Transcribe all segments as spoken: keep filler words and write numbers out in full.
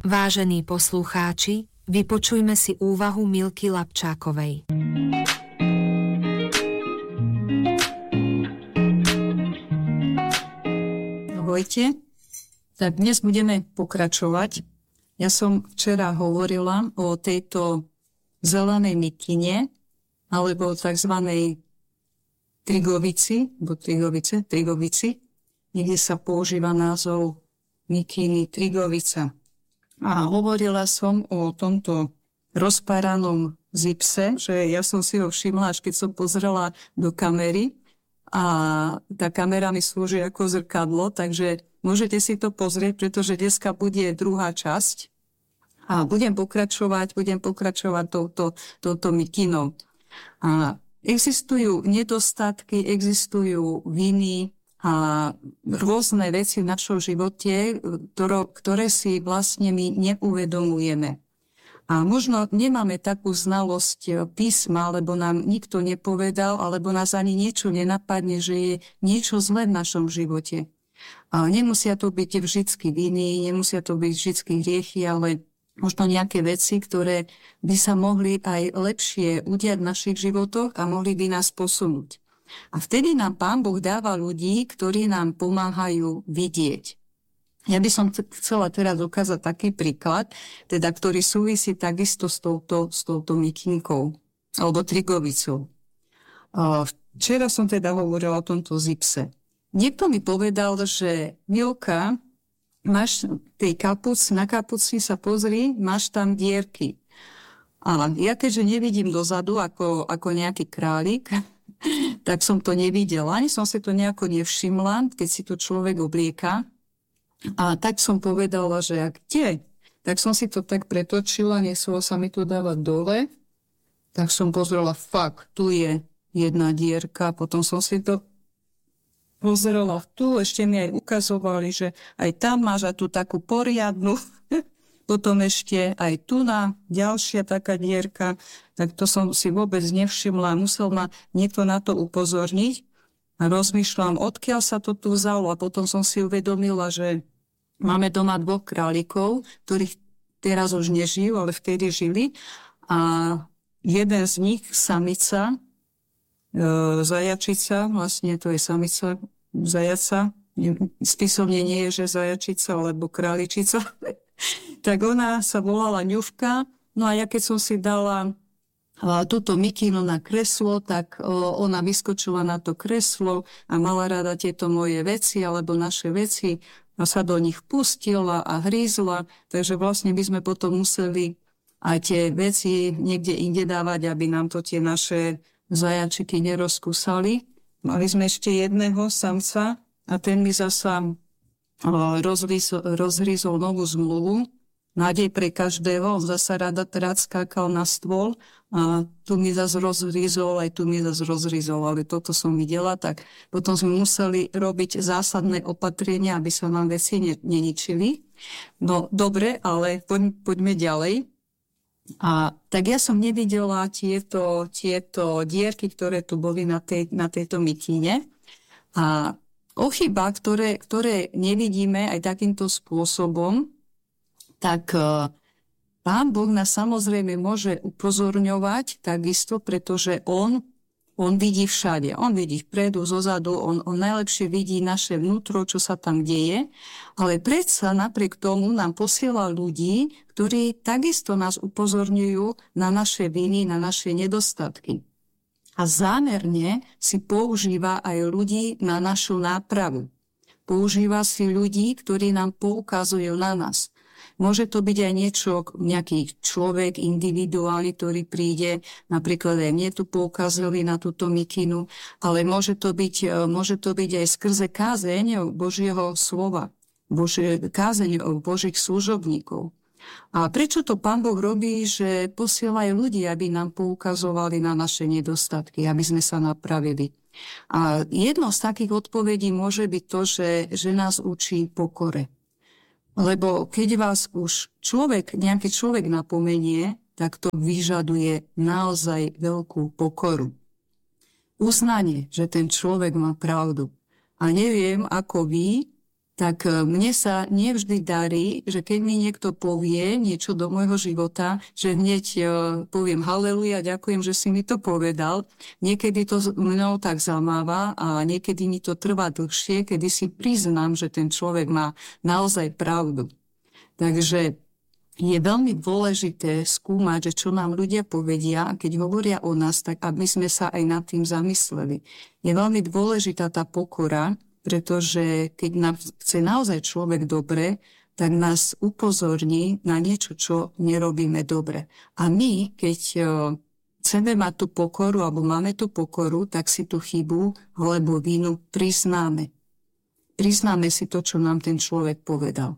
Vážení poslucháči, vypočujme si úvahu Milky Lapčákovej. Ahojte. Tak dnes budeme pokračovať. Ja som včera hovorila o tejto zelenej mikine, alebo tzv. trigovici, alebo trigovice, trigovici, niekde sa používa názov mikiny trigovica. A hovorila som o tomto rozpáranom zipse, že ja som si ho všimla, až keď som pozrela do kamery a tá kamera mi slúži ako zrkadlo, takže môžete si to pozrieť, pretože dneska bude druhá časť a budem pokračovať, budem pokračovať touto, touto mikinou. A existujú nedostatky, existujú viny a rôzne veci v našom živote, ktoré si vlastne my neuvedomujeme. A možno nemáme takú znalosť písma, alebo nám nikto nepovedal, alebo nás ani niečo nenapadne, že je niečo zlé v našom živote. A nemusia to byť vždycky viny, nemusia to byť vždycky hriechy, ale možno nejaké veci, ktoré by sa mohli aj lepšie udiať v našich životoch a mohli by nás posunúť. A vtedy nám Pán Boh dáva ľudí, ktorí nám pomáhajú vidieť. Ja by som chcela teraz ukázať taký príklad, teda, ktorý súvisí takisto s touto, s touto mikinkou, alebo trigovicou. Včera som teda hovorila o tomto zipse. Niekto mi povedal, že Milka, máš tej kapuc, na kapuci sa pozri, máš tam dierky. A ja keďže nevidím dozadu ako, ako nejaký králik, tak som to nevidela, ani som si to nejako nevšimla, keď si to človek oblieka. A tak som povedala, že ak kde, tak som si to tak pretočila, neslo sa mi to dávať dole, tak som pozrela, fakt, tu je jedna dierka, potom som si to pozrela tu, ešte mi aj ukazovali, že aj tam máš a tu takú poriadnu, potom ešte aj tu na ďalšia taká dierka, tak to som si vôbec nevšimla, musel ma niekto na to upozorniť a rozmýšľam, odkiaľ sa to tu vzalo a potom som si uvedomila, že máme doma dvoch králikov, ktorých teraz už nežijú, ale vtedy žili a jeden z nich, samica, e, zajačica, vlastne to je samica, zajaca, spisovne nie je, že zajačica alebo králičica, tak ona sa volala Ňufka, no a ja keď som si dala a, túto mikinu na kreslo, tak o, ona vyskočila na to kreslo a mala rada tieto moje veci alebo naše veci a sa do nich pustila a hrízla, takže vlastne by sme potom museli aj tie veci niekde inde dávať, aby nám to tie naše zajačiky nerozkúsali. Mali sme ešte jedného samca a ten mi zasa rozhryzol novú zmluvu. Nádej pre každého, on zasa rád, rád skákal na stôl a tu mi zase rozhryzol, aj tu mi zase rozhryzol, ale toto som videla, tak potom sme museli robiť zásadné opatrenia, aby sa nám veci ne, neničili. No dobre, ale poď, poďme ďalej. A tak ja som nevidela tieto, tieto dierky, ktoré tu boli na, tej, na tejto mikine. A o chybách, ktoré, ktoré nevidíme aj takýmto spôsobom, tak Pán Boh nás samozrejme môže upozorňovať takisto, pretože on, on vidí všade. On vidí vpredu, zozadu, on, on najlepšie vidí naše vnútro, čo sa tam deje, ale predsa napriek tomu nám posiela ľudí, ktorí takisto nás upozorňujú na naše viny, na naše nedostatky. A zámerne si používa aj ľudí na našu nápravu. Používa si ľudí, ktorí nám poukazujú na nás. Môže to byť aj niečo, nejaký človek individuálny, ktorý príde, napríklad aj mne tu poukázali na túto mikinu, ale môže to byť, môže to byť aj skrze kázeň Božieho slova, Božie, kázeň Božích služobníkov. A prečo to Pán Boh robí, že posielajú ľudí, aby nám poukazovali na naše nedostatky, aby sme sa napravili? A jedno z takých odpovedí môže byť to, že, že nás učí pokore. Lebo keď vás už človek, nejaký človek napomenie, tak to vyžaduje naozaj veľkú pokoru. Uznanie, že ten človek má pravdu. A neviem, ako vy, tak mne sa nevždy darí, že keď mi niekto povie niečo do môjho života, že hneď poviem haleluja, ďakujem, že si mi to povedal. Niekedy to mnou tak zamáva a niekedy mi to trvá dlhšie, kedy si priznám, že ten človek má naozaj pravdu. Takže je veľmi dôležité skúmať, že čo nám ľudia povedia, a keď hovoria o nás, tak aby sme sa aj nad tým zamysleli. Je veľmi dôležitá tá pokora, pretože keď nám chce naozaj človek dobre, tak nás upozorní na niečo, čo nerobíme dobre. A my, keď chceme mať tú pokoru, alebo máme tú pokoru, tak si tú chybu alebo vinu priznáme. Priznáme si to, čo nám ten človek povedal.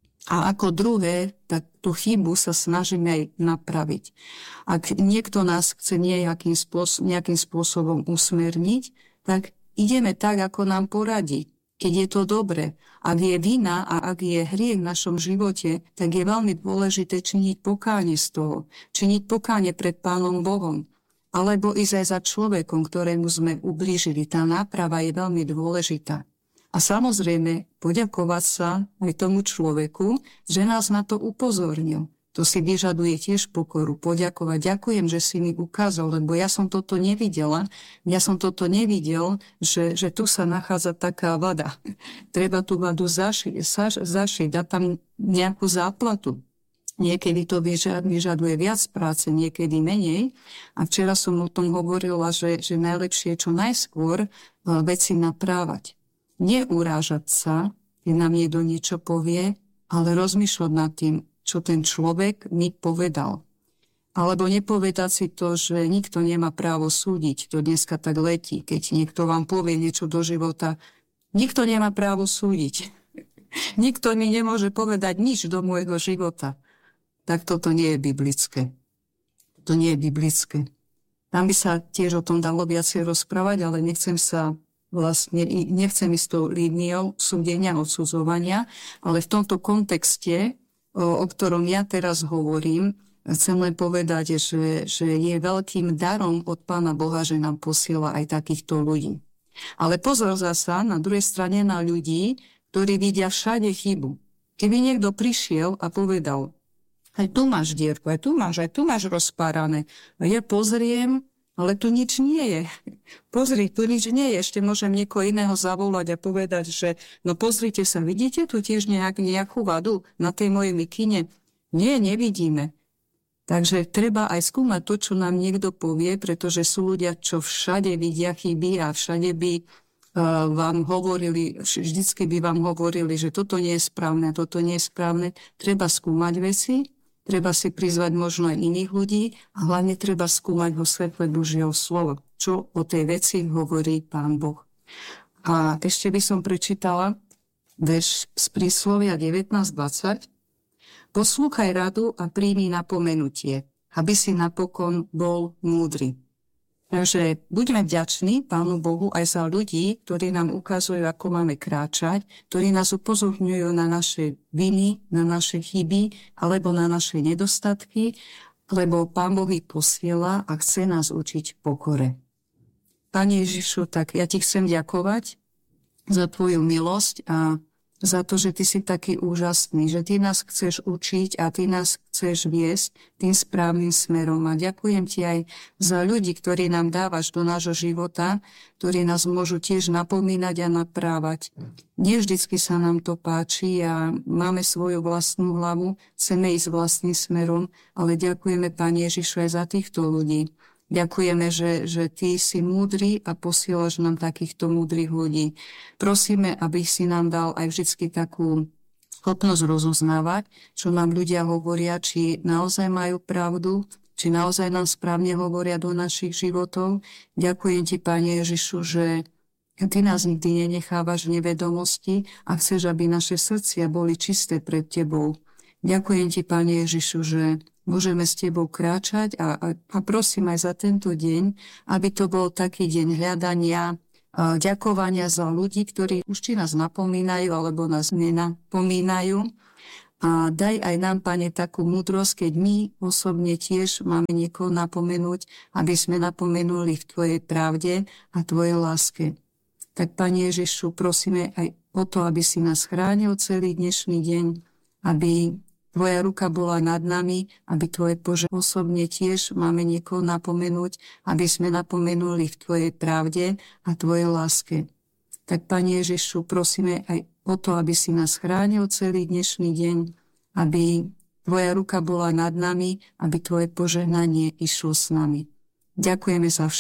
A ako druhé, tak tú chybu sa snažíme aj napraviť. Ak niekto nás chce nejakým spôsobom, nejakým spôsobom usmerniť, tak ideme tak, ako nám poradí. Keď je to dobre, ak je vina a ak je hriech v našom živote, tak je veľmi dôležité činiť pokánie z toho. Činiť pokánie pred Pánom Bohom. Alebo ísť aj za človekom, ktorému sme ublížili. Tá náprava je veľmi dôležitá. A samozrejme, poďakovať sa aj tomu človeku, že nás na to upozornil. To si vyžaduje tiež pokoru, poďakovať. Ďakujem, že si mi ukázal, lebo ja som toto nevidela. Ja som toto nevidel, že, že tu sa nachádza taká vada. Treba tú vadu zašiť, zašiť, dať tam nejakú záplatu. Niekedy to vyžaduje viac práce, niekedy menej. A včera som o tom hovorila, že, že najlepšie je čo najskôr veci naprávať. Neurážať sa, keď nám niekto niečo povie, ale rozmýšľať nad tým, čo ten človek mi povedal. Alebo nepovedať si to, že nikto nemá právo súdiť. To dneska tak letí, keď niekto vám povie niečo do života. Nikto nemá právo súdiť. Nikto mi nemôže povedať nič do môjho života. Tak toto nie je biblické. To nie je biblické. Tam by sa tiež o tom dalo viacej rozprávať, ale nechcem sa vlastne, nechcem ísť tou líniou súdenia, odsudzovania, ale v tomto kontexte, o, o ktorom ja teraz hovorím, chcem len povedať, že, že je veľkým darom od Pána Boha, že nám posiela aj takýchto ľudí. Ale pozor zasa na druhej strane na ľudí, ktorí vidia všade chybu. Keby niekto prišiel a povedal, aj tu máš dierku, aj tu máš, aj tu máš rozpárané. A ja pozriem, ale tu nič nie je. Pozri, tu nič nie je. Ešte môžem niekoho iného zavolať a povedať, že no pozrite sa, vidíte tu tiež nejak, nejakú vadu na tej mojej mikine? Nie, nevidíme. Takže treba aj skúmať to, čo nám niekto povie, pretože sú ľudia, čo všade vidia chyby a všade by uh, vám hovorili, vždycky by vám hovorili, že toto nie je správne, toto nie je správne. Treba skúmať veci, treba si prizvať možno aj iných ľudí a hlavne treba skúmať vo svetle Božieho slova, čo o tej veci hovorí Pán Boh. A ešte by som prečítala verš z Príslovia devätnásť dvadsať. Poslúchaj radu a príjmi napomenutie, aby si napokon bol múdry. Takže buďme vďační Pánu Bohu aj za ľudí, ktorí nám ukazujú, ako máme kráčať, ktorí nás upozorňujú na naše viny, na naše chyby alebo na naše nedostatky, lebo Pán Boh ich posiela a chce nás učiť pokore. Pane Ježišu, tak ja ti chcem ďakovať za tvoju milosť a za to, že ty si taký úžasný, že ty nás chceš učiť a ty nás chceš viesť tým správnym smerom. A ďakujem ti aj za ľudí, ktorí nám dávaš do nášho života, ktorí nás môžu tiež napomínať a naprávať. Nie vždycky sa nám to páči a máme svoju vlastnú hlavu, chceme ísť vlastným smerom, ale ďakujeme, Pane Ježišu, aj za týchto ľudí. Ďakujeme, že, že ty si múdry a posielaš nám takýchto múdrych ľudí. Prosíme, aby si nám dal aj vždy takú schopnosť rozoznávať, čo nám ľudia hovoria, či naozaj majú pravdu, či naozaj nám správne hovoria do našich životov. Ďakujem ti, Pane Ježišu, že ty nás nikdy nenechávaš v nevedomosti a chceš, aby naše srdcia boli čisté pred tebou. Ďakujem ti, Pane Ježišu, že môžeme s tebou kráčať a, a, a prosím aj za tento deň, aby to bol taký deň hľadania, a ďakovania za ľudí, ktorí už či nás napomínajú, alebo nás nenapomínajú. A daj aj nám, Pane, takú múdrosť, keď my osobne tiež máme niekoho napomenúť, aby sme napomenuli v tvojej pravde a tvojej láske. Tak, Pane Ježišu, prosíme aj o to, aby si nás chránil celý dnešný deň, aby Tvoja ruka bola nad nami, aby Tvoje požehnanie osobne tiež máme niekoho napomenúť, aby sme napomenuli v Tvojej pravde a Tvojej láske. Tak, Pane Ježišu, prosíme aj o to, aby si nás chránil celý dnešný deň, aby Tvoja ruka bola nad nami, aby Tvoje požehnanie išlo s nami. Ďakujeme za všetko.